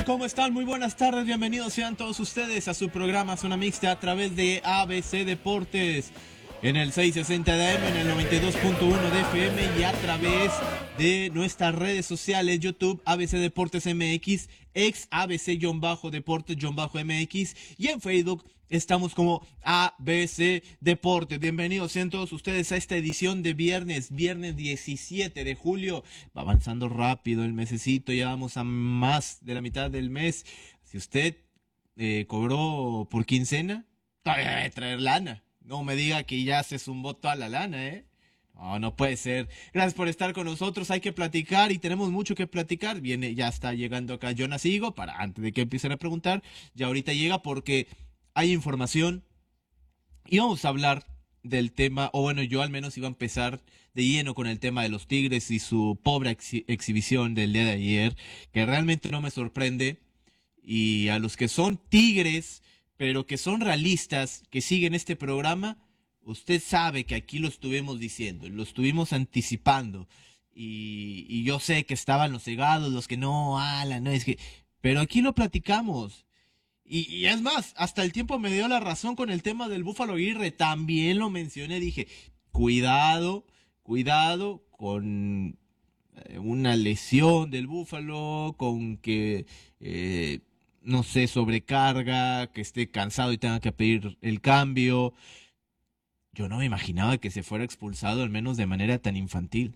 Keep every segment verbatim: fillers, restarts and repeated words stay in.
tal? ¿Cómo están? Muy buenas tardes, bienvenidos sean todos ustedes a su programa Zona Mixta a través de A B C Deportes en el seiscientos sesenta de A M, en el noventa y dos punto uno de F M y a través de nuestras redes sociales, YouTube, A B C Deportes M X, ex A B C-Deportes-M X y en Facebook estamos como A B C Deportes. Bienvenidos sean todos ustedes a esta edición de viernes, viernes diecisiete de julio. Va avanzando rápido el mesecito, ya vamos a más de la mitad del mes. Si usted eh, cobró por quincena, todavía debe traer lana. No me diga que ya se zumbó toda la lana, ¿eh? No, no puede ser. Gracias por estar con nosotros. Hay que platicar y tenemos mucho que platicar. Viene, ya está llegando acá Jonas Higo para antes de que empiecen a preguntar. Ya ahorita llega porque hay información y vamos a hablar del tema, o bueno, yo al menos iba a empezar de lleno con el tema de los Tigres y su pobre exhi- exhibición del día de ayer, que realmente no me sorprende. Y a los que son Tigres, pero que son realistas, que siguen este programa, usted sabe que aquí lo estuvimos diciendo, lo estuvimos anticipando. Y, y yo sé que estaban los cegados, los que no, ala, no, es que... Pero aquí lo platicamos. Y, y es más, hasta el tiempo me dio la razón con el tema del Búfalo Aguirre. También lo mencioné, dije, cuidado, cuidado con eh, una lesión del Búfalo, con que, eh, no sé, sobrecarga, que esté cansado y tenga que pedir el cambio. Yo no me imaginaba que se fuera expulsado al menos de manera tan infantil.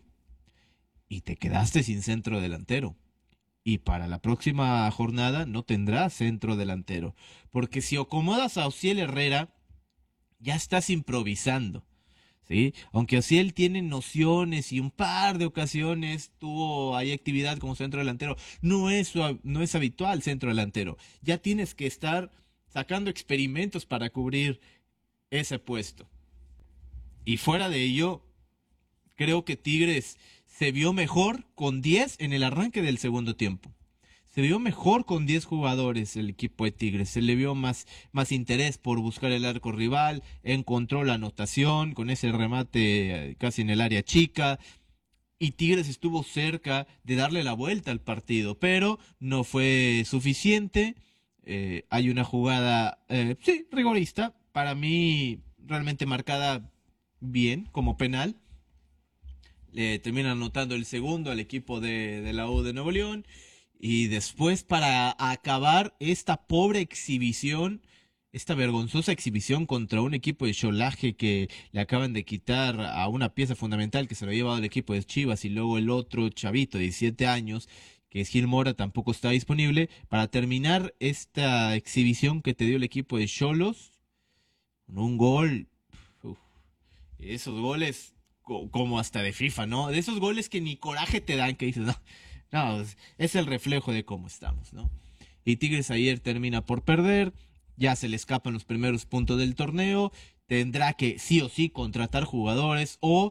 Y te quedaste sin centro delantero. Y para la próxima jornada no tendrás centro delantero. Porque si acomodas a Ociel Herrera, ya estás improvisando. ¿Sí? Aunque Ociel tiene nociones y un par de ocasiones tuvo ahí actividad como centro delantero, no es, su- no es habitual centro delantero. Ya tienes que estar sacando experimentos para cubrir ese puesto. Y fuera de ello, creo que Tigres se vio mejor con diez en el arranque del segundo tiempo. Se vio mejor con diez jugadores el equipo de Tigres. Se le vio más, más interés por buscar el arco rival. Encontró la anotación con ese remate eh, casi en el área chica. Y Tigres estuvo cerca de darle la vuelta al partido, pero no fue suficiente. Eh, hay una jugada, eh, sí, rigorista, para mí realmente marcada bien como penal. Le terminan anotando el segundo al equipo de, de la U de Nuevo León. Y después, para acabar esta pobre exhibición, esta vergonzosa exhibición contra un equipo de Cholaje que le acaban de quitar a una pieza fundamental que se lo había llevado el equipo de Chivas, y luego el otro chavito de diecisiete años, que es Gil Mora, tampoco está disponible. Para terminar esta exhibición que te dio el equipo de Cholos, con un gol, uf, esos goles co- como hasta de FIFA, ¿no? De esos goles que ni coraje te dan, que dices, no, no, es, es el reflejo de cómo estamos, ¿no? Y Tigres ayer termina por perder, ya se le escapan los primeros puntos del torneo, tendrá que sí o sí contratar jugadores o,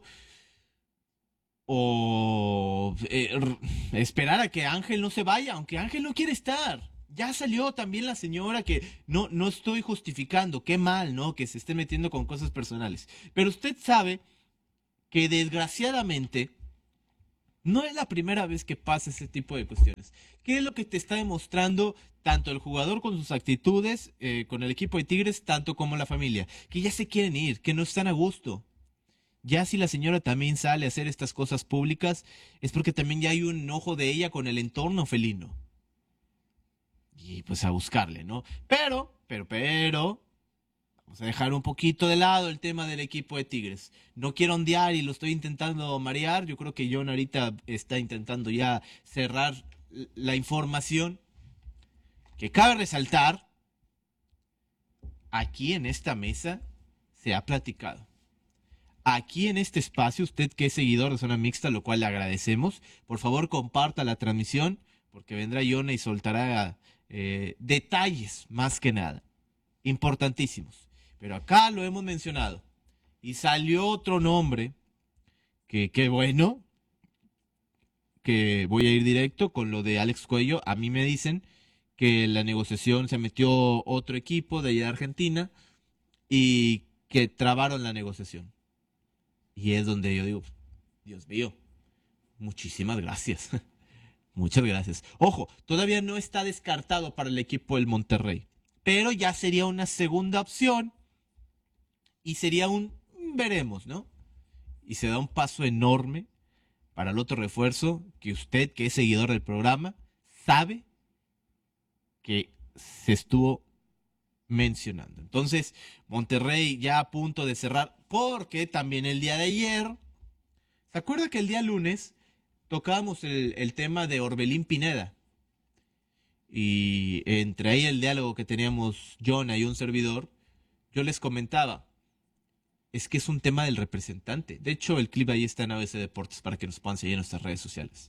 o eh, r- esperar a que Ángel no se vaya, aunque Ángel no quiere estar. Ya salió también la señora que no, no estoy justificando, qué mal, ¿no? Que se esté metiendo con cosas personales. Pero usted sabe que desgraciadamente no es la primera vez que pasa ese tipo de cuestiones. ¿Qué es lo que te está demostrando tanto el jugador con sus actitudes, eh, con el equipo de Tigres, tanto como la familia? Que ya se quieren ir, que no están a gusto. Ya si la señora también sale a hacer estas cosas públicas, es porque también ya hay un enojo de ella con el entorno felino. Y pues a buscarle, ¿no? Pero, pero, pero, vamos a dejar un poquito de lado el tema del equipo de Tigres. No quiero ondear y lo estoy intentando marear. Yo creo que John ahorita está intentando ya cerrar la información. Que cabe resaltar, aquí en esta mesa se ha platicado. Aquí en este espacio, usted que es seguidor de Zona Mixta, lo cual le agradecemos, por favor comparta la transmisión, porque vendrá Yona y soltará eh, detalles más que nada, importantísimos. Pero acá lo hemos mencionado. Y salió otro nombre, que qué bueno, que voy a ir directo con lo de Alex Cuello. A mí me dicen que la negociación se metió otro equipo de allá de Argentina y que trabaron la negociación. Y es donde yo digo, Dios mío, muchísimas gracias. Muchas gracias. Ojo, todavía no está descartado para el equipo del Monterrey, pero ya sería una segunda opción y sería un veremos, ¿no? Y se da un paso enorme para el otro refuerzo que usted, que es seguidor del programa, sabe que se estuvo mencionando. Entonces, Monterrey ya a punto de cerrar, porque también el día de ayer, ¿se acuerda que el día lunes tocábamos el, el tema de Orbelín Pineda? Y entre ahí el diálogo que teníamos Jonah y un servidor, yo les comentaba, es que es un tema del representante. De hecho, el clip ahí está en A B C Deportes para que nos puedan seguir en nuestras redes sociales.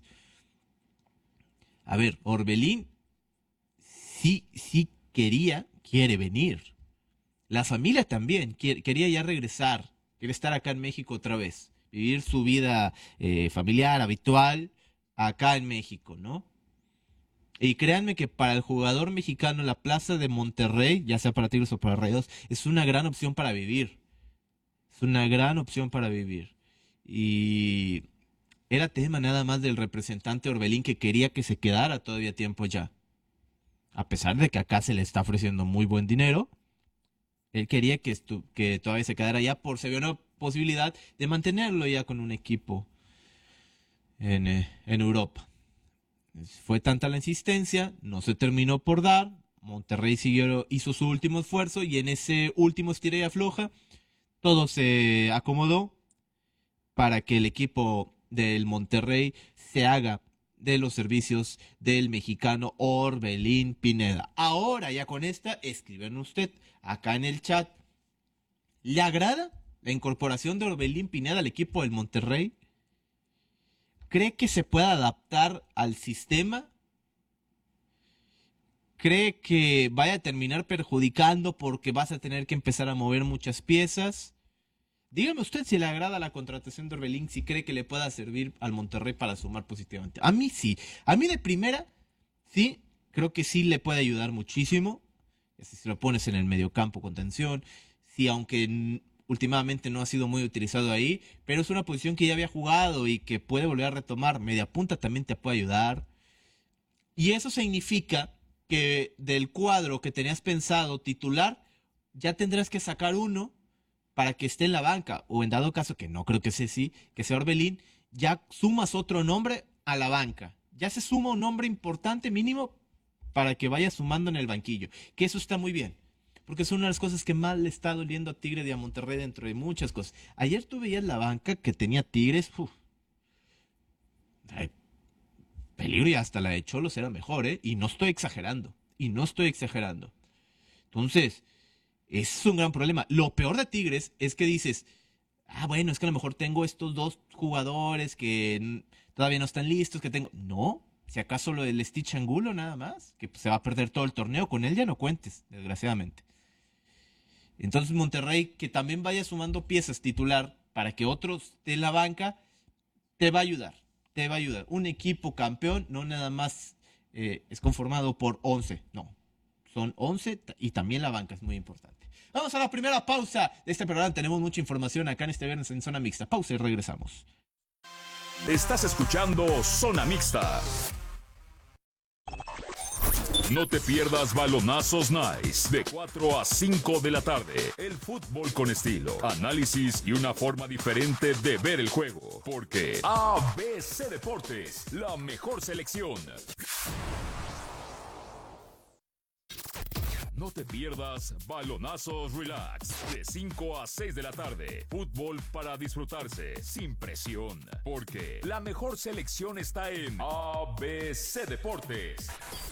A ver, Orbelín sí, sí quería, quiere venir. La familia también quiere, quería ya regresar, quiere estar acá en México otra vez, vivir su vida eh, familiar, habitual, acá en México, ¿no? Y créanme que para el jugador mexicano la plaza de Monterrey, ya sea para Tigres o para Rayados, es una gran opción para vivir. Es una gran opción para vivir. Y era tema nada más del representante Orbelín que quería que se quedara todavía tiempo ya. A pesar de que acá se le está ofreciendo muy buen dinero, él quería que, estu- que todavía se quedara allá por si había una posibilidad de mantenerlo ya con un equipo en, eh, en Europa. Fue tanta la insistencia, no se terminó por dar. Monterrey siguió, hizo su último esfuerzo y en ese último estira y afloja todo se acomodó para que el equipo del Monterrey se haga de los servicios del mexicano Orbelín Pineda. Ahora ya con esta, escriben usted acá en el chat. ¿Le agrada la incorporación de Orbelín Pineda al equipo del Monterrey? ¿Cree que se pueda adaptar al sistema? ¿Cree que vaya a terminar perjudicando porque vas a tener que empezar a mover muchas piezas? Dígame usted si le agrada la contratación de Orbelín, si cree que le pueda servir al Monterrey para sumar positivamente. A mí sí. A mí de primera, sí, creo que sí le puede ayudar muchísimo. Si se lo pones en el mediocampo contención, sí, aunque últimamente no ha sido muy utilizado ahí, pero es una posición que ya había jugado y que puede volver a retomar. Media punta también te puede ayudar. Y eso significa que del cuadro que tenías pensado titular, ya tendrás que sacar uno para que esté en la banca, o en dado caso, que no creo que sea así, que sea Orbelín, ya sumas otro nombre a la banca. Ya se suma un nombre importante mínimo para que vaya sumando en el banquillo, que eso está muy bien, porque es una de las cosas que más le está doliendo a Tigres y a Monterrey dentro de muchas cosas. Ayer tú veías la banca que tenía Tigres, uf, ay, peligro, y hasta la de Cholos era mejor, ¿eh? Y no estoy exagerando, y no estoy exagerando. Entonces, es un gran problema. Lo peor de Tigres es que dices, ah, bueno, es que a lo mejor tengo estos dos jugadores que todavía no están listos, que tengo... No, si acaso lo del Stitch Angulo nada más, que se va a perder todo el torneo, con él ya no cuentes, desgraciadamente. Entonces Monterrey, que también vaya sumando piezas titular para que otros de la banca, te va a ayudar, te va a ayudar. Un equipo campeón no nada más eh, es conformado por once, no. Son once y también la banca es muy importante. Vamos a la primera pausa de este programa. Tenemos mucha información acá en este viernes en Zona Mixta. Pausa y regresamos. Estás escuchando Zona Mixta. No te pierdas Balonazos Nice de cuatro a cinco de la tarde. El fútbol con estilo, análisis y una forma diferente de ver el juego. Porque A B C Deportes, la mejor selección. No te pierdas Balonazos Relax de cinco a seis de la tarde. Fútbol para disfrutarse sin presión. Porque la mejor selección está en A B C Deportes.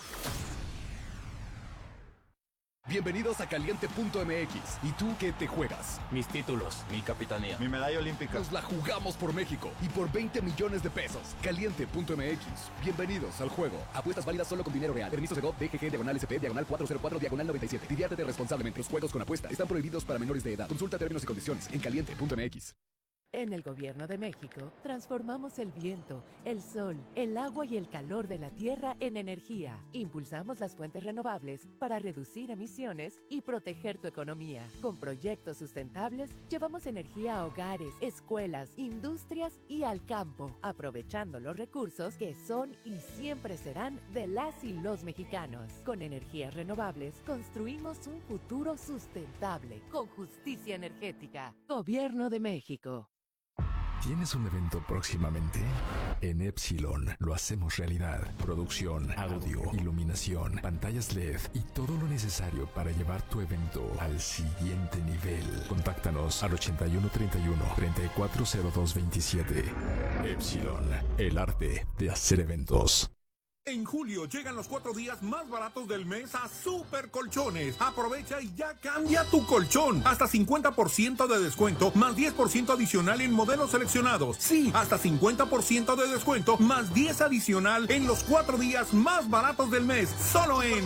Bienvenidos a Caliente punto M X. ¿Y tú qué te juegas? Mis títulos, mi capitanía, mi medalla olímpica. Nos la jugamos por México y por veinte millones de pesos. Caliente punto M X. Bienvenidos al juego. Apuestas válidas solo con dinero real. Permiso de G O V, D G G, diagonal S P, diagonal cuatro cero cuatro, diagonal noventa y siete. Diviértete responsablemente. Los juegos con apuesta están prohibidos para menores de edad. Consulta términos y condiciones en Caliente punto M X. En el Gobierno de México, transformamos el viento, el sol, el agua y el calor de la tierra en energía. Impulsamos las fuentes renovables para reducir emisiones y proteger tu economía. Con proyectos sustentables, llevamos energía a hogares, escuelas, industrias y al campo, aprovechando los recursos que son y siempre serán de las y los mexicanos. Con energías renovables, construimos un futuro sustentable, con justicia energética. Gobierno de México. ¿Tienes un evento próximamente? En Epsilon lo hacemos realidad. Producción, audio, iluminación, pantallas L E D y todo lo necesario para llevar tu evento al siguiente nivel. Contáctanos al ochenta y uno treinta y uno, treinta y cuatro cero dos veintisiete. Epsilon, el arte de hacer eventos. En julio llegan los cuatro días más baratos del mes a Super Colchones. Aprovecha y ya cambia tu colchón. Hasta cincuenta por ciento de descuento, más diez por ciento adicional en modelos seleccionados. Sí, hasta cincuenta por ciento de descuento, más diez adicional en los cuatro días más baratos del mes. Solo en...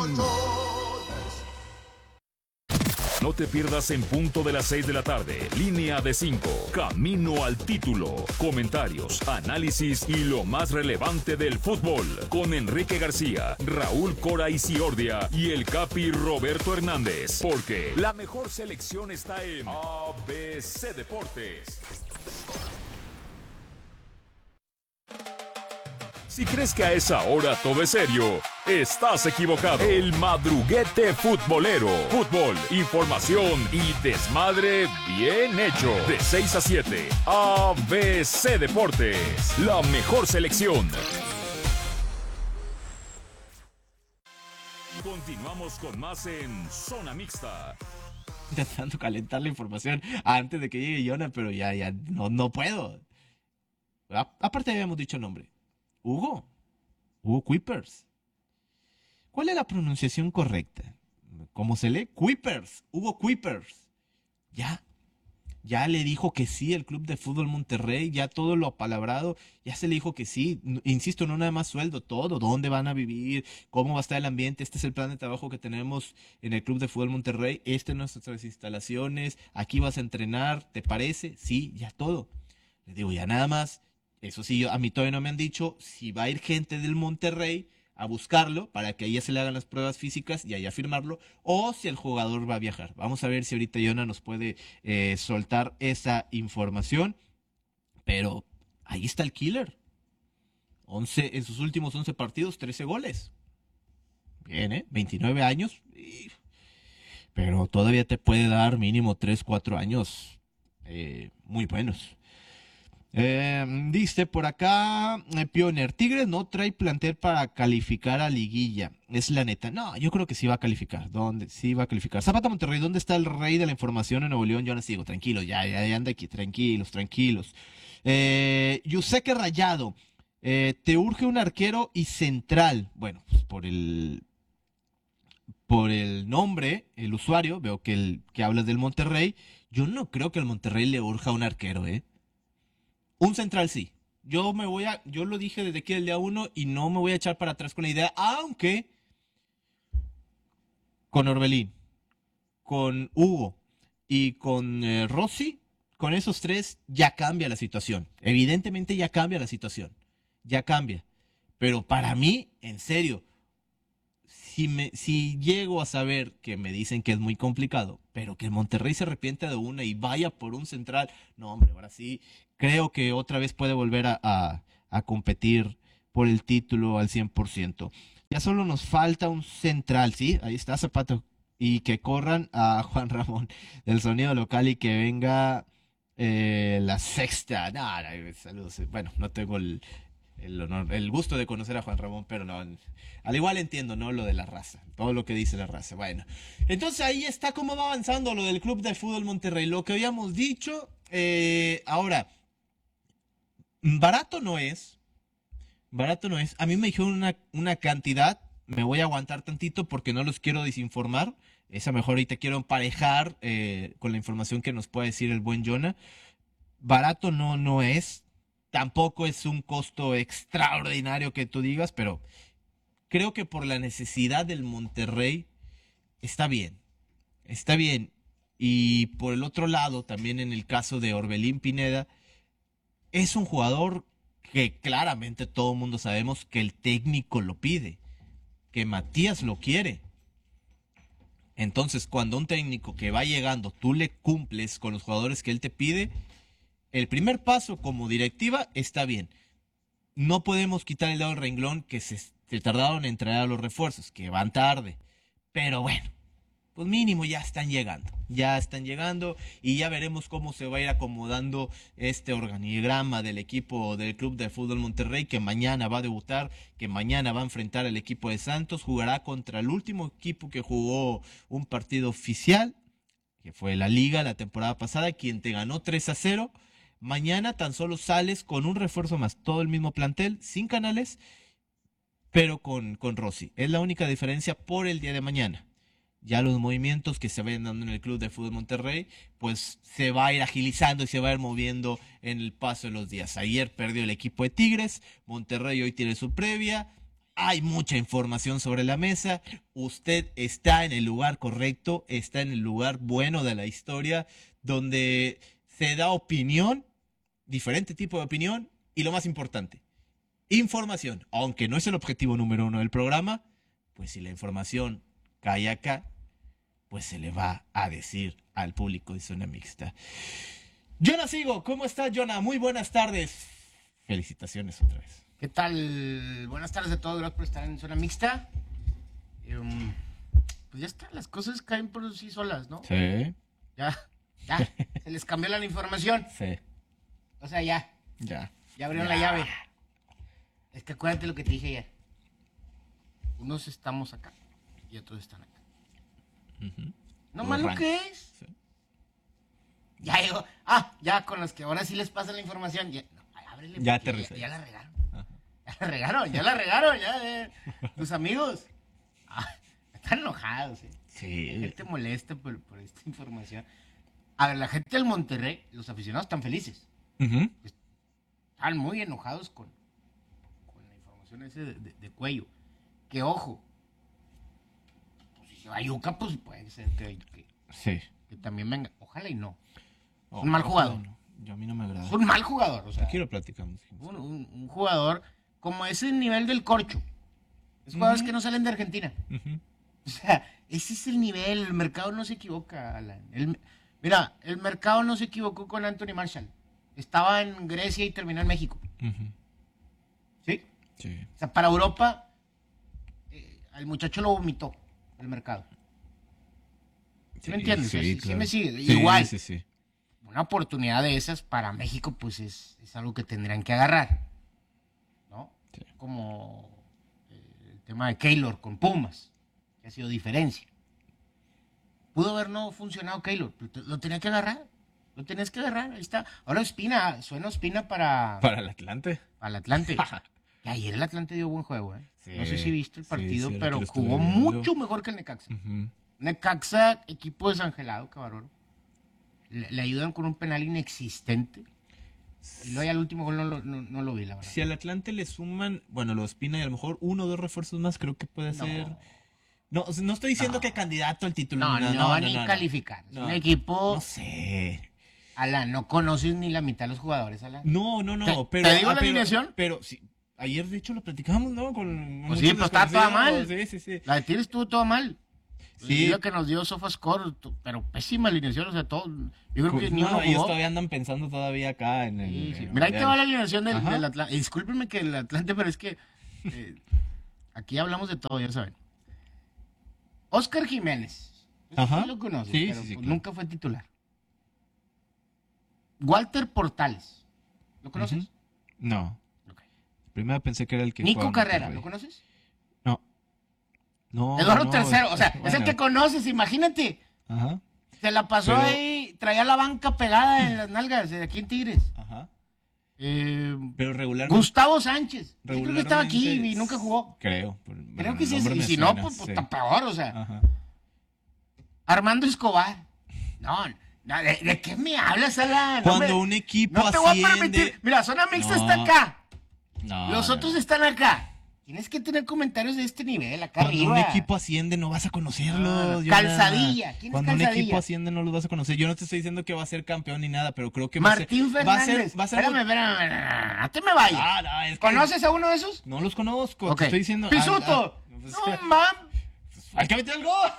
No te pierdas en punto de las seis de la tarde. Línea de cinco. Camino al título. Comentarios, análisis y lo más relevante del fútbol. Con Enrique García, Raúl Cora Isiordia y el Capi Roberto Hernández. Porque la mejor selección está en A B C Deportes. Si crees que a esa hora todo es serio, estás equivocado. El madruguete futbolero. Fútbol, información y desmadre bien hecho. De seis a siete, A B C Deportes. La mejor selección. Continuamos con más en Zona Mixta. Intentando calentar la información antes de que llegue Jonah, pero ya, ya, no, no puedo. A- aparte habíamos dicho el nombre. Hugo. Hugo Kuipers. ¿Cuál es la pronunciación correcta? ¿Cómo se lee? Kuipers. Hugo Kuipers. Ya. Ya le dijo que sí el Club de Fútbol Monterrey. Ya todo lo apalabrado. Ya se le dijo que sí. Insisto, no nada más sueldo, todo. ¿Dónde van a vivir? ¿Cómo va a estar el ambiente? Este es el plan de trabajo que tenemos en el Club de Fútbol Monterrey. Este es nuestras instalaciones. Aquí vas a entrenar. ¿Te parece? Sí, ya todo. Le digo, ya nada más. Eso sí, a mí todavía no me han dicho si va a ir gente del Monterrey a buscarlo para que allá se le hagan las pruebas físicas y allá firmarlo, o si el jugador va a viajar. Vamos a ver si ahorita Jonah nos puede eh, soltar esa información, pero ahí está el killer. once, en sus últimos once partidos, trece goles. Bien, ¿eh? veintinueve años, y... pero todavía te puede dar mínimo tres, cuatro años eh, muy buenos. Eh, dice por acá eh, Pioner, Tigres no trae plantel para calificar a liguilla, es la neta. No, yo creo que sí va a calificar. ¿Dónde? Sí va a calificar. Zapata Monterrey, ¿dónde está el rey de la información en Nuevo León? Yo no sigo, tranquilos, ya, ya, ya anda aquí, tranquilos, tranquilos. Eh, Yuseque Rayado, eh, te urge un arquero y central. Bueno, pues por el por el nombre, el usuario, veo que, el, que hablas del Monterrey. Yo no creo que el Monterrey le urja un arquero, ¿eh? Un central sí. Yo me voy a, yo lo dije desde aquí el día uno y no me voy a echar para atrás con la idea, aunque con Orbelín, con Hugo y con eh, Rossi, con esos tres ya cambia la situación. Evidentemente ya cambia la situación. Ya cambia. Pero para mí, en serio, si me, si llego a saber que me dicen que es muy complicado, pero que el Monterrey se arrepiente de una y vaya por un central, no hombre, ahora sí, creo que otra vez puede volver a, a, a competir por el título al cien por ciento. Ya solo nos falta un central, ¿sí? Ahí está Zapata. Y que corran a Juan Ramón del sonido local y que venga eh, la sexta. No, no, saludos. Bueno, no tengo el, el honor, el gusto de conocer a Juan Ramón, pero no. Al igual entiendo, ¿no? Lo de la raza, todo lo que dice la raza. Bueno, entonces ahí está cómo va avanzando lo del Club de Fútbol Monterrey. Lo que habíamos dicho, eh, ahora, barato no es. Barato no es. A mí me dijeron una, una cantidad. Me voy a aguantar tantito porque no los quiero desinformar. Esa mejor ahorita quiero emparejar eh, con la información que nos pueda decir el buen Jonah. Barato no, no es. Tampoco es un costo extraordinario que tú digas, pero creo que por la necesidad del Monterrey está bien. Está bien. Y por el otro lado, también en el caso de Orbelín Pineda, es un jugador que claramente todo el mundo sabemos que el técnico lo pide, que Matías lo quiere. Entonces, cuando un técnico que va llegando, tú le cumples con los jugadores que él te pide, el primer paso como directiva está bien. No podemos quitar el dedo del renglón que se, se tardaron en traer a los refuerzos, que van tarde. Pero bueno, pues mínimo ya están llegando. Ya están llegando y ya veremos cómo se va a ir acomodando este organigrama del equipo del Club de Fútbol Monterrey, que mañana va a debutar, que mañana va a enfrentar al equipo de Santos, jugará contra el último equipo que jugó un partido oficial, que fue la Liga la temporada pasada, quien te ganó tres a cero. Mañana tan solo sales con un refuerzo más, todo el mismo plantel, sin Canales, pero con, con Rossi. Es la única diferencia por el día de mañana. Ya los movimientos que se vayan dando en el Club de Fútbol Monterrey, pues se va a ir agilizando y se va a ir moviendo en el paso de los días. Ayer perdió el equipo de Tigres, Monterrey hoy tiene su previa, hay mucha información sobre la mesa, usted está en el lugar correcto, está en el lugar bueno de la historia, donde se da opinión, diferente tipo de opinión, y lo más importante, información. Aunque no es el objetivo número uno del programa, pues si la información cae acá, pues se le va a decir al público de Zona Mixta. Jonah Sigo, ¿cómo estás, Jonah? Muy buenas tardes. Felicitaciones otra vez. ¿Qué tal? Buenas tardes a todos, gracias por estar en Zona Mixta. Um, pues ya está, las cosas caen por sí solas, ¿no? Sí. Ya, ya, se les cambió la información. Sí. O sea, ya. Ya. Ya abrieron ya. la llave. Es que acuérdate lo que te dije ayer. Unos estamos acá y otros están acá. Uh-huh. No más lo que es. Sí. Ya digo, ah, ya con los que ahora sí les pasan la información. Ya, no, ábrele, ya te ya, ya la regaron. Ajá. Ya la regaron, ya la regaron, ya. Eh. Tus amigos. Ah, están enojados, eh. Sí. La gente molesta por, por esta información. A ver, la gente del Monterrey, los aficionados están felices. Uh-huh. Están muy enojados con, con la información ese de, de, de Cuello. Que ojo, pues, si se va a Yuca, pues puede ser que, que, sí. que también venga. Ojalá y no. Oh, es un mal jugador. No. Yo a mí no me agrada. Es un mal jugador. O sea, aquí lo platicamos. Un, un, un jugador como ese nivel del Corcho. Es jugadores uh-huh. que no salen de Argentina. Uh-huh. O sea, ese es el nivel. El mercado no se equivoca, Alan. El, mira, el mercado no se equivocó con Anthony Marshall. Estaba en Grecia y terminó en México. Uh-huh. ¿Sí? Sí. O sea, para Europa, eh, al muchacho lo vomitó el mercado. ¿Sí, sí me entiendes? Sí, o sea, sí, claro. sí me sigue. Sí, Igual. Sí, sí. Una oportunidad de esas para México, pues es, es algo que tendrían que agarrar. ¿No? Sí. Como eh, el tema de Keylor con Pumas, que ha sido diferencia. Pudo haber no funcionado Keylor, pero lo tenía que agarrar. Lo tenías que agarrar, ahí está. Ahora Ospina, suena Ospina para... Para el Atlante. Para el Atlante. Y ayer el Atlante dio buen juego, ¿eh? Sí, no sé si viste el partido, sí, sí, pero jugó mucho mejor que el Necaxa. Uh-huh. Necaxa, equipo desangelado, cabrón. Le, le ayudan con un penal inexistente. Y luego ya el último gol no lo, no, no lo vi, la verdad. Si al Atlante le suman, bueno, lo Ospina y a lo mejor uno o dos refuerzos más, creo que puede no. ser... No, no estoy diciendo no. que candidato al título. No, no, no, no van no, ni no, calificar. No. Es un equipo... No sé... Alan, no conoces ni la mitad de los jugadores, Alan. No, no, no. ¿Te, pero, ¿te digo ah, la pero, alineación? Pero sí, ayer de hecho lo platicamos, ¿no? Con pues sí, pero estaba toda mal. Sí, sí, sí. La de Tigres estuvo toda mal. Sí. Lo que nos dio SofaScore, pero pésima alineación, o sea, todo. Yo creo que no, ni uno jugó. Ellos todavía andan pensando todavía acá en el... Sí, sí. En Mira, el ahí te va la alineación del, del Atlante. Eh, Discúlpenme que el Atlante, pero es que eh, aquí hablamos de todo, ya saben. Oscar Jiménez. Ajá. Sí lo conoces, sí, pero sí, sí, pues, claro. nunca fue titular. Walter Portales. ¿Lo conoces? Uh-huh. No. Okay. Primero pensé que era el que... Nico Carrera, ¿lo conoces? No. No. Eduardo no, Tercero, o sea, bueno. es el que conoces, imagínate. Ajá. Se la pasó pero... ahí, traía la banca pegada en las nalgas de aquí en Tigres. Ajá. Eh, pero regularmente... Gustavo Sánchez. Yo creo que estaba aquí y nunca es... jugó. Creo. Pero, creo bueno, que sí, y si suena, no, pues, sí. pues está peor, o sea. Ajá. Armando Escobar. No, no ¿de, ¿de qué me hablas, Alan? Cuando no me, un equipo no te asciende... voy a permitir. Mira, Zona Mixta no, está acá. No, Los no, otros no. están acá. Tienes que tener comentarios de este nivel acá Cuando arriba. un equipo asciende no vas a conocerlo. Ah, Calzadilla. ¿Quién es Cuando un Calzadilla? equipo asciende no los vas a conocer. Yo no te estoy diciendo que va a ser campeón ni nada, pero creo que Martín va a ser... Fernández. Va a ser, va a ser Espérame, espérame, espérame, no te me vayas. Ah, no, es que- ¿Conoces a uno de esos? No los conozco, Ok. te estoy diciendo... ¡Pisuto! ah, ah, pues, ¡No, mam! ¡Hay que meter el gol!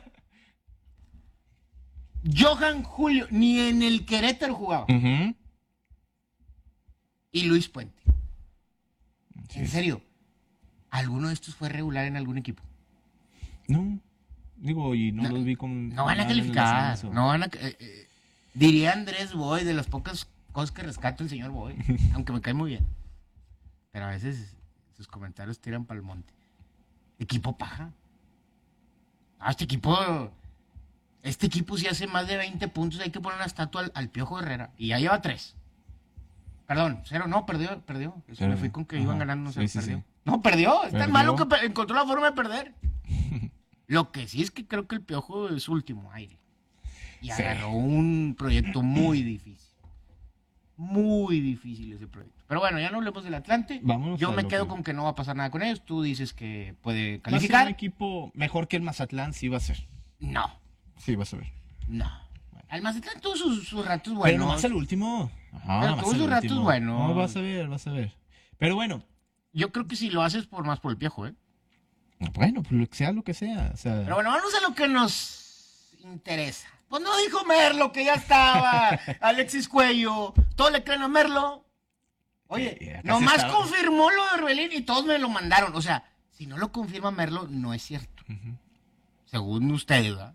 Johan Julio, ni en el Querétaro jugaba. Ujú. Y Luis Puente. Sí, En sí. serio, ¿alguno de estos fue regular en algún equipo? No, digo, y no, No, los vi con... No van a nada en el calificar. ascenso. No van a. eh, eh, diría Andrés Boy, de las pocas cosas que rescato el señor Boy, aunque me cae muy bien. Pero a veces sus comentarios tiran pa'l monte. Equipo paja. Ah, este equipo. Este equipo, si hace más de veinte puntos, hay que poner una estatua al, al Piojo Herrera. Y ya lleva tres. Perdón, cero, no, perdió, perdió. Eso Cero. me fui con que Ajá. iban ganando, no sé, Sí, sí, perdió. sí. No, perdió. Es Perdió. tan malo que per- encontró la forma de perder. Lo que sí es que creo que el Piojo es su último aire. Y Sí. agarró un proyecto muy difícil. Muy difícil ese proyecto. Pero bueno, ya no hablemos del Atlante. Vámonos Yo a me lo quedo que- con que no va a pasar nada con ellos. Tú dices que puede Va a ser calificar. un equipo mejor que el Mazatlán, sí va a ser. No, Sí, vas a ver. no. Al Mazatlán tuvo sus, sus ratos Pero buenos. nomás al último. Ajá, Pero nomás tuvo al sus ratos último. buenos. No, vas a ver, vas a ver. Pero bueno, Yo creo que si lo haces por más por el Piojo, ¿eh? bueno, pues lo que sea lo que sea. O sea, Pero bueno, vamos a lo que nos interesa. Pues no dijo Merlo que ya estaba Alexis Cuello. Todos le creen a Merlo. Oye, Sí, acá nomás se está- confirmó lo de Orbelín y todos me lo mandaron. O sea, si no lo confirma Merlo, no es cierto. Ujú. Según ustedes, ¿verdad?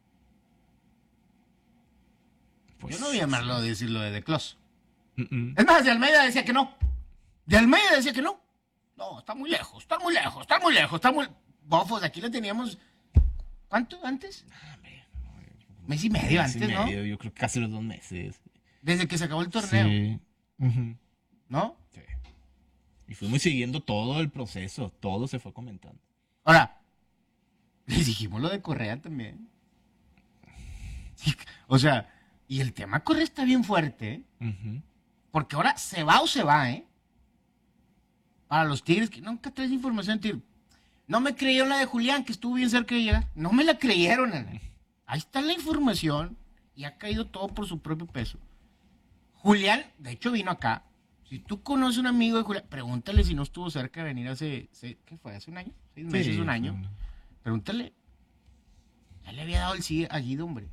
pues, Yo no vi a Merlo decir lo de De Clos. Mm, mm. Es más, de Almeida decía que no. De Almeida decía que no. No, está muy lejos, está muy lejos, está muy lejos, está muy... Bofos, aquí lo teníamos... ¿Cuánto antes? Mes y medio Mes y antes, ¿no? medio, yo creo que casi los dos meses. Desde que se acabó el torneo, Sí. Ujú. ¿no? Sí. Y fuimos siguiendo todo el proceso, todo se fue comentando. Ahora, les dijimos lo de Correa también. Sí, o sea, y el tema Correa está bien fuerte, ¿eh? Ujú. Porque ahora se va o se va, ¿eh? Para los Tigres, que nunca traes información, Tigre. No me creyeron la de Julián, que estuvo bien cerca de llegar. No me la creyeron, Ana. Ahí está la información y ha caído todo por su propio peso. Julián, de hecho, vino acá. Si tú conoces a un amigo de Julián, pregúntale si no estuvo cerca de venir hace, se- ¿qué fue? ¿Hace un año? ¿Seis meses, Sí, un año? sí. Pregúntale. Ya le había dado el sí a Guido, hombre.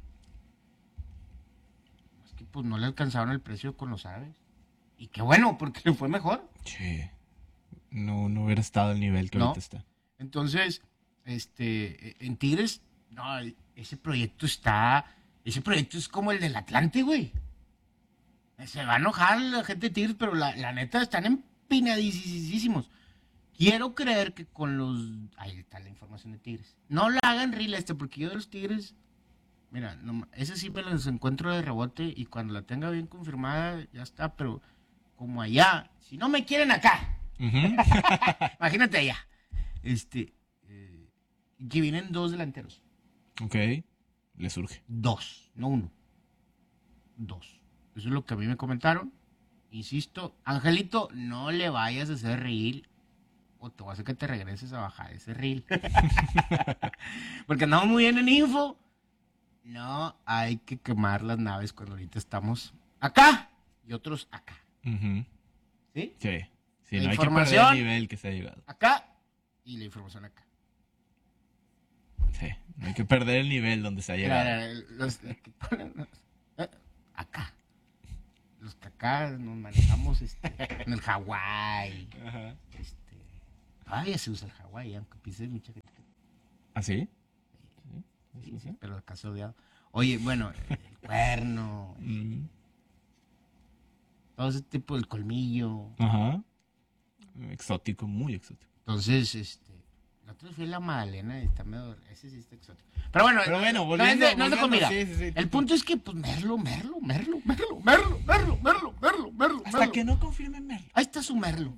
Es que pues no le alcanzaron el precio con los árabes. Y qué bueno, porque le fue mejor. Sí. No, no hubiera estado al nivel que No. ahorita está. Entonces, este, en Tigres, no, ese proyecto está, ese proyecto es como el del Atlante, güey. Se va a enojar la gente de Tigres, pero la, la neta están empinadísimos. Quiero creer que con los, ahí está la información de Tigres. No la hagan reel este, porque yo de los Tigres, mira, no, ese sí me los encuentro de rebote y cuando la tenga bien confirmada, ya está, pero como allá, si no me quieren acá. Ujú. Imagínate allá. Este. eh, que vienen dos delanteros. Ok. Le surge. Dos, no uno. Dos. Eso es lo que a mí me comentaron. Insisto, Angelito, no le vayas a hacer reel. O te voy a hacer que te regreses a bajar ese reel. Porque andamos muy bien en info. No hay que quemar las naves cuando ahorita estamos acá y otros acá. Ujú. ¿Sí? Sí. Sí, La no hay que perder información- el nivel que se ha llegado. Acá y la información acá. Sí. No hay que perder el nivel donde se ha llegado. Claro, los que ponen- eh, acá. Los que acá nos manejamos este, en el Hawái. Ajá. Este, todavía se usa el Hawái, aunque piense mucha gente. que- ¿Ah, sí? Sí, sí, pero acá se ha odiado. Oye, bueno, el cuerno, Mm. todo ese tipo del colmillo. Ajá. Exótico, muy exótico. Entonces, este, la otra fue la Magdalena, está medio, ese sí está exótico. Pero bueno, Pero bueno, no es de, volviendo- no es de volviendo, comida. sí, sí, sí. El punto es que, pues, Merlo, Merlo, Merlo, Merlo, Merlo, Merlo, Merlo, Merlo, Merlo. Hasta Merlo. que no confirmen Merlo. Ahí está su Merlo.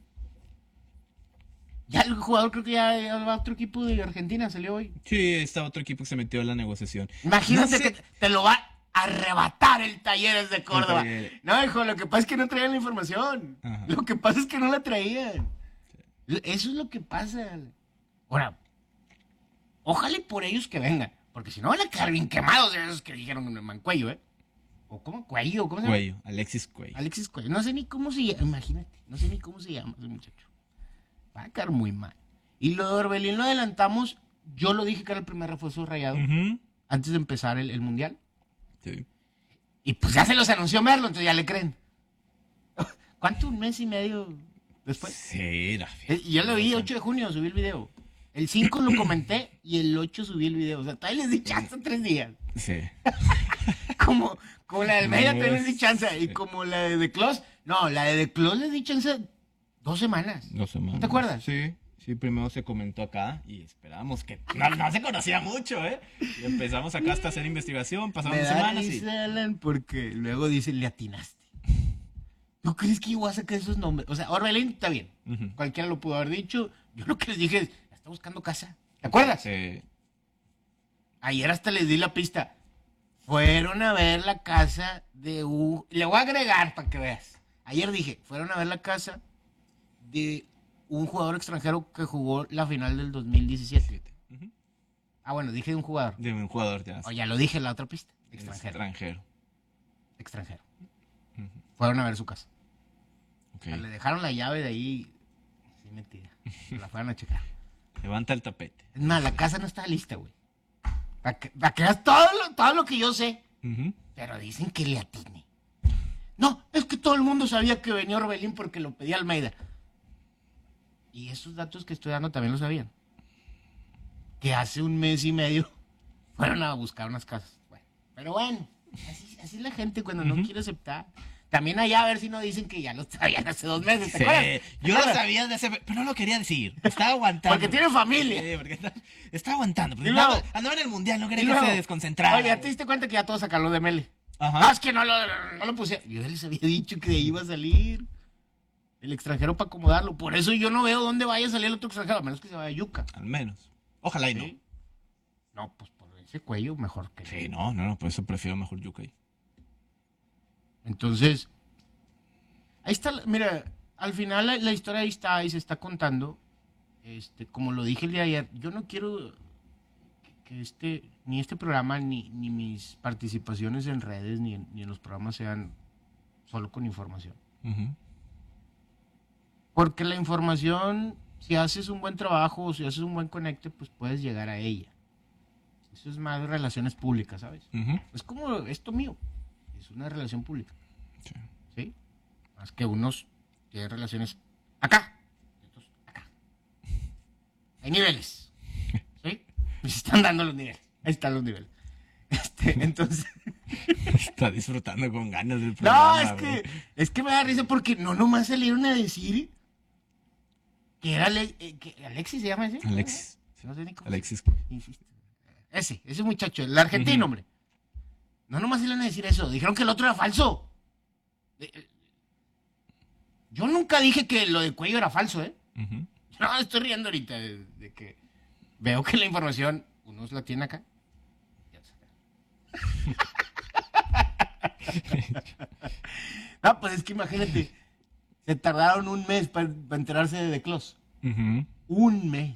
Ya el jugador creo que ya, ya va a otro equipo de Argentina, salió hoy. Sí, está otro equipo que se metió en la negociación. Imagínate No sé- que te lo va a arrebatar el Talleres de Córdoba. Talleres. No, hijo, lo que pasa es que no traían la información. Ajá. Lo que pasa es que no la traían. Eso es lo que pasa. Ahora, ojalá y por ellos que vengan, porque si no van a quedar bien quemados de esos que dijeron en el Mancuello, ¿eh? ¿O cómo? ¿Cuello? ¿Cómo se llama? Cuello, Alexis Cuello. Alexis Cuello. No sé ni cómo se llama, imagínate, no sé ni cómo se llama ese muchacho. Va a quedar muy mal. Y lo de Orbelín lo adelantamos, yo lo dije que era el primer refuerzo Rayado, Uh-huh. antes de empezar el, el Mundial. Sí. Y pues ya se los anunció Merlo, entonces ya le creen. ¿Cuánto? ¿Un mes y medio después? Sí, la Eh, y yo lo vi, ocho de junio subí el video. El cinco lo comenté y el ocho subí el video. O sea, todavía les di chance tres días. Sí. Como, como la del Media No, también les di es- chance. Y sí. como la de The Close. No, la de The Close les di chance dos semanas. Dos semanas. ¿No te acuerdas? Sí. Sí, primero se comentó acá y esperamos que... No, no se conocía mucho, ¿eh? Y empezamos acá hasta hacer investigación, pasaron Me da semanas y... risa, Alan, porque luego dice, le atinaste. ¿Tú crees que yo voy a sacar esos nombres? O sea, Orbelín está bien. Ujú. Cualquiera lo pudo haber dicho. Yo lo que les dije es, está buscando casa. ¿Te acuerdas? Sí. Ayer hasta les di la pista. Fueron a ver la casa de un... Le voy a agregar para que veas. Ayer dije, fueron a ver la casa de un jugador extranjero que jugó la final del dos mil diecisiete. Ujú. Ah, bueno, dije de un jugador. De un jugador ya. O ya lo dije en la otra pista. Es Extranjero. Extranjero. Extranjero. Ujú. Fueron a ver su casa. Ok. O sea, le dejaron la llave de ahí. Sí, mentira. Se la fueron a checar. Levanta el tapete. Es más, la casa no está lista, güey. Para que, para que veas todo lo, todo lo que yo sé. Ujú. Pero dicen que le atine. No, es que todo el mundo sabía que venía Orbelín porque lo pedía Almeida. Y esos datos que estoy dando también lo sabían. Que hace un mes y medio fueron a buscar unas casas. Bueno, pero bueno, así, así es la gente cuando no Ujú. quiere aceptar. También allá a ver si no dicen que ya lo sabían hace dos meses. ¿Te Sí, acuerdas? ¿Te yo lo acuerdas? sabía de ese... Pero no lo quería decir. Estaba aguantando. Porque tiene familia. Sí, porque está, está aguantando. Porque Y luego- andaba, andaba en el mundial, no quería Y que luego, se desconcentrara. Oye, ¿ya te diste cuenta que ya todos sacaron lo de Mele? Ajá. Ah, es que no lo, no lo puse. Yo les había dicho que iba a salir el extranjero para acomodarlo. Por eso yo no veo dónde vaya a salir el otro extranjero, a menos que se vaya a Yuca. Al menos. Ojalá y no. ¿Sí? No, pues por ese cuello mejor que Sí, no, no, no, por eso prefiero mejor Yuka ahí. Entonces, ahí está, la- mira, al final la, la historia ahí está y se está contando. Este, como lo dije el día de ayer, yo no quiero que, que este, ni este programa, ni, ni mis participaciones en redes, ni en, ni en los programas sean solo con información. Ujú. Porque la información, si haces un buen trabajo o si haces un buen conecte, pues puedes llegar a ella. Eso es más relaciones públicas, ¿sabes? Ujú. Es como esto mío, es una relación pública. Sí. ¿Sí? Más que unos tienen relaciones acá, y otros acá. Hay niveles. ¿Sí? Me están dando los niveles. Ahí están los niveles. Este, entonces. Está disfrutando con ganas del programa. No, es güey. que, es que me da risa porque no nomás salieron a decir que era Ale- eh, que Alexis, ¿se llama ese? Alexis. No sé ni cómo Alexis. se- Insisto. Ese, ese muchacho, el argentino, Ujú. hombre. No nomás salieron a decir eso, dijeron que el otro era falso. Eh, eh, Yo nunca dije que lo de Cuello era falso, ¿eh? Ujú. No, estoy riendo ahorita de, de que veo que la información unos la tiene acá. y otros acá. No, pues es que imagínate, se tardaron un mes para enterarse de The Close. Ujú. Un mes.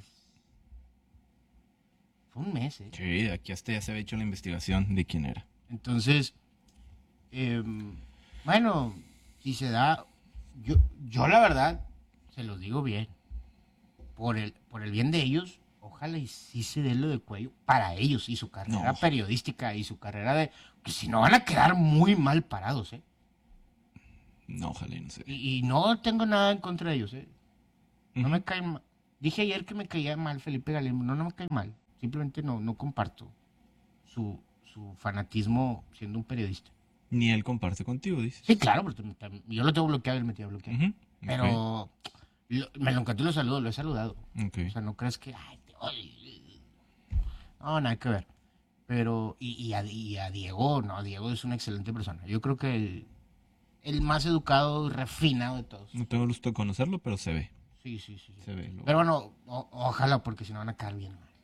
Fue un mes, ¿eh? Sí, de aquí hasta ya se había hecho la investigación de quién era. Entonces, eh, bueno, si se da, yo, yo la verdad, se los digo bien, por el, por el bien de ellos, ojalá y sí se dé lo de Cuello para ellos y su carrera No. periodística y su carrera de, que si no van a quedar muy mal parados, ¿eh? No, ojalá y no sé. Y, y no tengo nada en contra de ellos, ¿eh? No Ujú. me caen mal. Dije ayer que me caía mal Felipe Galindo, no, no me cae mal, simplemente no, no comparto su, su fanatismo siendo un periodista. Ni él comparte contigo, dice. Sí, claro, pero tú- tam- yo lo tengo bloqueado y él me tiene bloqueado. Ujú. Pero lo- me lo encantó y lo saludo, lo he saludado. Ok. Ok. O sea, no crees que, ay, te odio. No, nada que ver. Pero, y, y, a, y a Diego, no, Diego es una excelente persona. Yo creo que el, el más educado y refinado de todos. No tengo gusto de conocerlo, pero se ve. Sí, sí, sí. sí. Se ve. lo- Pero bueno, o- ojalá, porque si no van a caer bien. mal.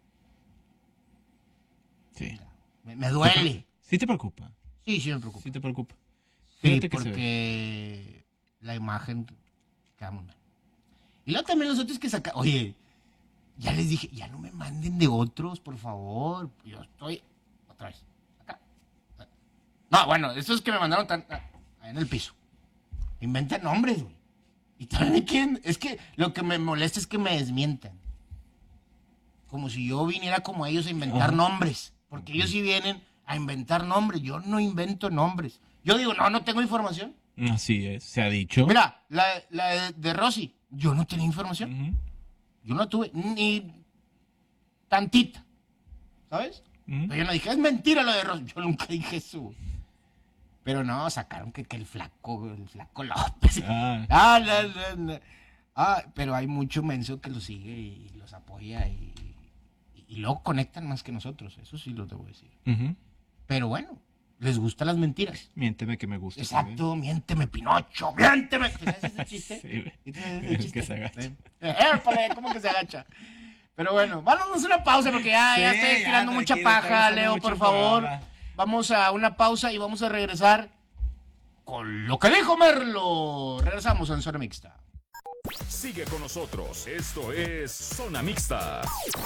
Sí. Me, me duele. Sí te preocupa. Sí, sí me preocupa. Sí te preocupa. Sí, Fíjate que se ve. porque la imagen queda muy mal. Y luego también los otros que sacan, oye, ya les dije, ya no me manden de otros, por favor. Yo estoy, otra vez, acá. No, bueno, estos que me mandaron tan, ah, en el piso. Inventan nombres, güey. Y también quién, es que lo que me molesta es que me desmientan. Como si yo viniera como ellos a inventar nombres. Porque ellos sí vienen a inventar nombres. Yo no invento nombres. Yo digo, no, no tengo información. Así es, se ha dicho. Mira, la, la de, de Rosy, yo no tenía información. Uh-huh. Yo no tuve ni tantita. ¿Sabes? Uh-huh. Pero yo no dije, es mentira lo de Rosy. Yo nunca dije eso. Pero no, sacaron que, que el flaco, el flaco López. Ah, ah, no, no, no. Ah, pero hay mucho menso que los sigue y los apoya y, y, y luego conectan más que nosotros. Eso sí lo debo decir. Uh-huh. Pero bueno, les gustan las mentiras. Miénteme que me gusta. Exacto, ¿sabes? Miénteme, Pinocho, miénteme. ¿Sabes ese chiste? Sí, ¿Ese el chiste? que se agacha. ¿Eh? ¡Épale! ¿Cómo que se agacha? Pero bueno, vámonos a una pausa porque ya, Sí, ya estoy ya, tirando mucha tranquilo, paja, estamos Leo, mucho por favor. programa. Vamos a una pausa y vamos a regresar con lo que dijo Merlo. Regresamos en Zona Mixta. Sigue con nosotros. Esto es Zona Mixta.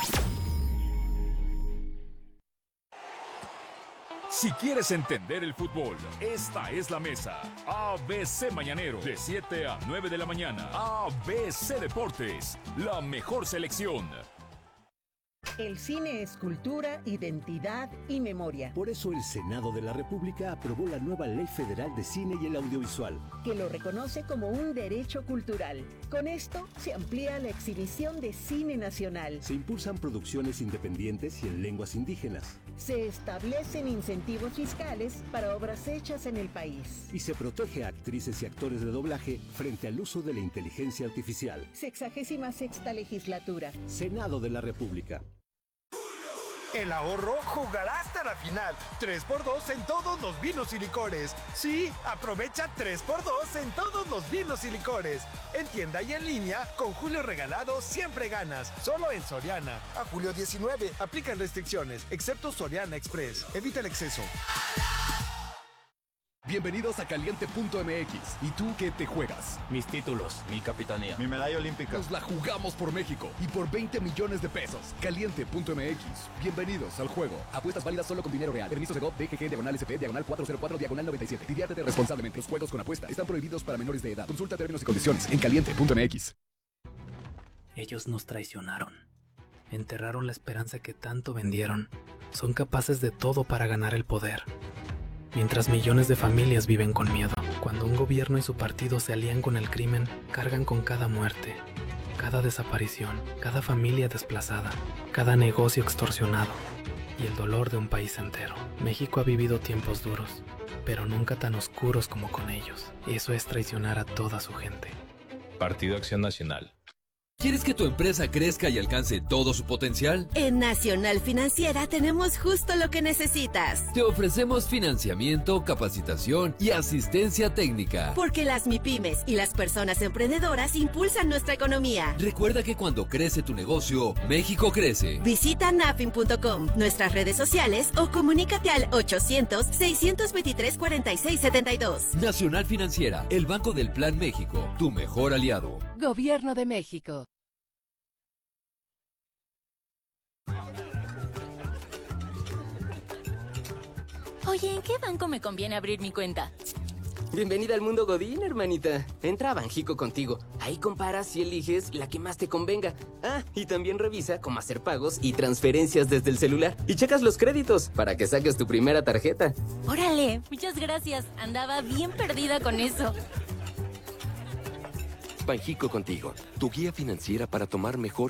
Si quieres entender el fútbol, esta es la mesa. A B C Mañanero, de siete a nueve de la mañana. A B C Deportes, la mejor selección. El cine es cultura, identidad y memoria. Por eso el Senado de la República aprobó la nueva Ley Federal de Cine y el Audiovisual, que lo reconoce como un derecho cultural. Con esto se amplía la exhibición de cine nacional. Se impulsan producciones independientes y en lenguas indígenas. Se establecen incentivos fiscales para obras hechas en el país. Y se protege a actrices y actores de doblaje frente al uso de la inteligencia artificial. Sexagésima sexta legislatura. Senado de la República. El ahorro jugará hasta la final. tres por dos en todos los vinos y licores. Sí, aprovecha tres por dos en todos los vinos y licores. En tienda y en línea, con Julio Regalado siempre ganas. Solo en Soriana. A julio diecinueve, aplican restricciones, excepto Soriana Express. Evita el exceso. Bienvenidos a Caliente punto M X. ¿Y tú qué te juegas? Mis títulos, mi capitanía. Mi medalla olímpica. Nos la jugamos por México y por veinte millones de pesos. Caliente punto M X. Bienvenidos al juego. Apuestas válidas solo con dinero real. Permiso de G O V, D G G, diagonal S P, diagonal cuatro cero cuatro, diagonal noventa y siete. Diviértete responsablemente. Los juegos con apuesta están prohibidos para menores de edad. Consulta términos y condiciones en Caliente punto M X. Ellos nos traicionaron. Enterraron la esperanza que tanto vendieron. Son capaces de todo para ganar el poder. Mientras millones de familias viven con miedo. Cuando un gobierno y su partido se alían con el crimen, cargan con cada muerte, cada desaparición, cada familia desplazada, cada negocio extorsionado y el dolor de un país entero. México ha vivido tiempos duros, pero nunca tan oscuros como con ellos. Eso es traicionar a toda su gente. Partido Acción Nacional. ¿Quieres que tu empresa crezca y alcance todo su potencial? En Nacional Financiera tenemos justo lo que necesitas. Te ofrecemos financiamiento, capacitación y asistencia técnica. Porque las MIPYMES y las personas emprendedoras impulsan nuestra economía. Recuerda que cuando crece tu negocio, México crece. Visita nafin punto com, nuestras redes sociales o comunícate al ochocientos, seiscientos veintitrés, cuarenta y seis setenta y dos. Nacional Financiera, el Banco del Plan México, tu mejor aliado. Gobierno de México. Oye, ¿en qué banco me conviene abrir mi cuenta? Bienvenida al mundo Godín, hermanita. Entra a Banjico contigo. Ahí comparas y eliges la que más te convenga. Ah, y también revisa cómo hacer pagos y transferencias desde el celular. Y checas los créditos para que saques tu primera tarjeta. Órale, muchas gracias. Andaba bien perdida con eso. Banjico contigo, tu guía financiera para tomar mejores